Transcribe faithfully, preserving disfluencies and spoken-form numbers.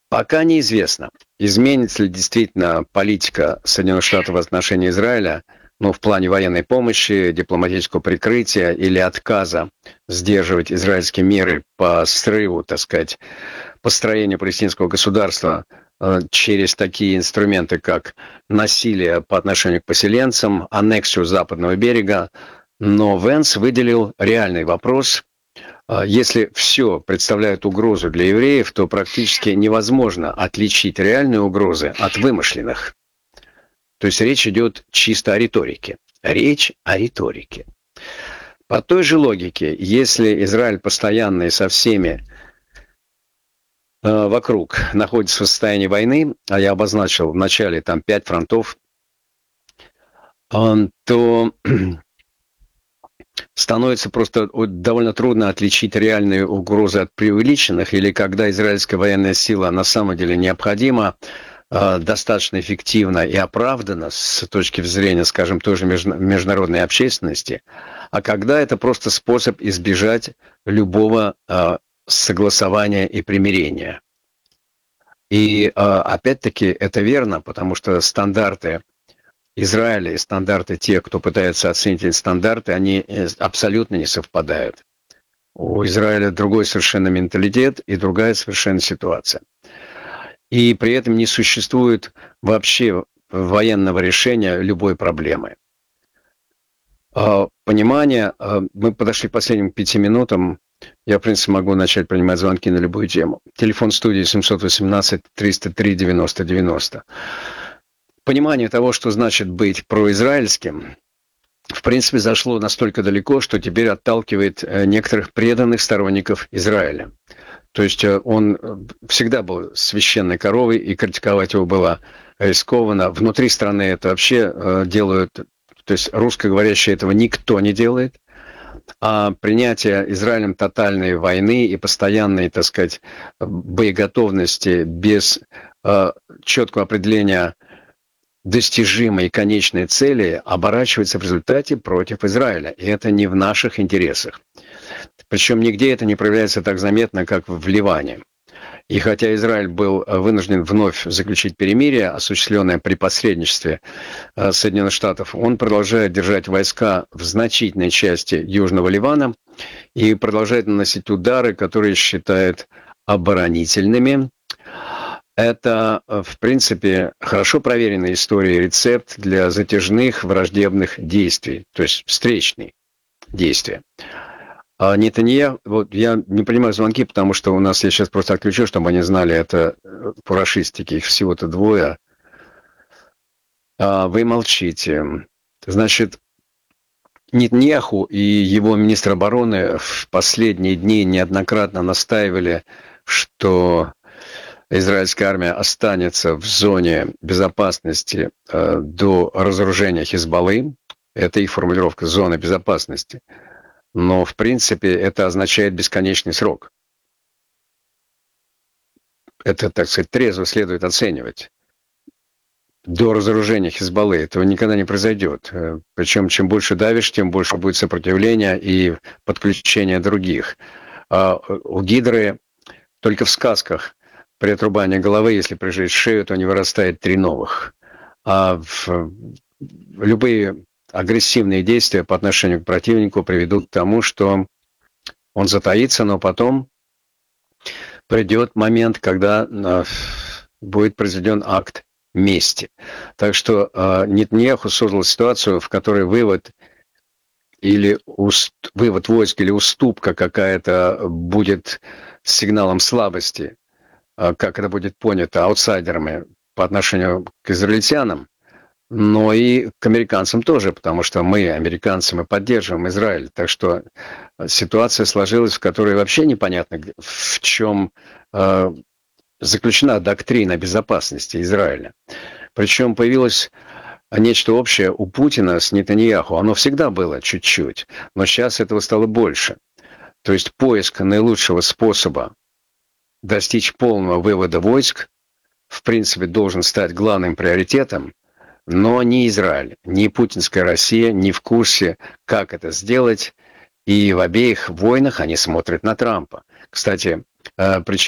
Пока неизвестно, изменится ли действительно политика Соединенных Штатов в отношении Израиля, ну, в плане военной помощи, дипломатического прикрытия или отказа сдерживать израильские меры по срыву, так сказать, построению палестинского государства э, через такие инструменты, как насилие по отношению к поселенцам, аннексию западного берега. Но Венс выделил реальный вопрос. А Если все представляет угрозу для евреев, то практически невозможно отличить реальные угрозы от вымышленных. То есть речь идет чисто о риторике. Речь о риторике. По той же логике, если Израиль постоянно и со всеми э, вокруг находится в состоянии войны, а я обозначил в начале там пять фронтов, э, то становится просто довольно трудно отличить реальные угрозы от преувеличенных, или когда израильская военная сила на самом деле необходима, э, достаточно эффективна и оправдана с точки зрения, скажем, той же международной общественности, а когда это просто способ избежать любого э, согласования и примирения. И э, опять-таки это верно, потому что стандарты Израиля и стандарты тех, кто пытается оценить эти стандарты, они абсолютно не совпадают. У Израиля другой совершенно менталитет и другая совершенно ситуация. И при этом не существует вообще военного решения любой проблемы. Понимание, мы подошли к последним пяти минутам, я, в принципе, могу начать принимать звонки на любую тему. Телефон студии семь один восемь триста три девяносто девяносто. Понимание того, что значит быть произраильским, в принципе, зашло настолько далеко, что теперь отталкивает некоторых преданных сторонников Израиля. То есть он всегда был священной коровой, и критиковать его было рискованно. Внутри страны это вообще делают, то есть русскоговорящие этого никто не делает. А принятие Израилем тотальной войны и постоянной, так сказать, боеготовности без э, четкого определения достижимой и конечной цели оборачивается в результате против Израиля. И это не в наших интересах. Причем нигде это не проявляется так заметно, как в Ливане. И хотя Израиль был вынужден вновь заключить перемирие, осуществленное при посредничестве Соединенных Штатов, он продолжает держать войска в значительной части Южного Ливана и продолжает наносить удары, которые считает оборонительными. Это, в принципе, хорошо проверенная история, рецепт для затяжных враждебных действий, то есть встречные действия. А Нетаньяху, вот я не принимаю звонки, потому что у нас, я сейчас просто отключу, чтобы они знали, это фурашистики, их всего-то двое. А вы молчите. Значит, Нетаньяху и его министр обороны в последние дни неоднократно настаивали, что израильская армия останется в зоне безопасности э, до разоружения Хизбаллы. Это их формулировка «зона безопасности». Но, в принципе, это означает бесконечный срок. Это, так сказать, трезво следует оценивать. До разоружения Хизбаллы этого никогда не произойдет. Причем, чем больше давишь, тем больше будет сопротивления и подключения других. А у гидры только в сказках при отрубании головы, если прижечь шею, то не вырастает три новых. А в любые агрессивные действия по отношению к противнику приведут к тому, что он затаится, но потом придет момент, когда будет произведен акт мести. Так что Нетаньяху создал ситуацию, в которой вывод или уст, вывод войск или уступка какая-то будет сигналом слабости, как это будет понято аутсайдерами по отношению к израильтянам, но и к американцам тоже, потому что мы, американцы, мы поддерживаем Израиль. Так что ситуация сложилась, в которой вообще непонятно, в чем э, заключена доктрина безопасности Израиля. Причем появилось нечто общее у Путина с Нетаньяху. Оно всегда было чуть-чуть, но сейчас этого стало больше. То есть поиск наилучшего способа достичь полного вывода войск, в принципе, должен стать главным приоритетом. Но ни Израиль, ни путинская Россия не в курсе, как это сделать. И в обеих войнах они смотрят на Трампа. Кстати, причем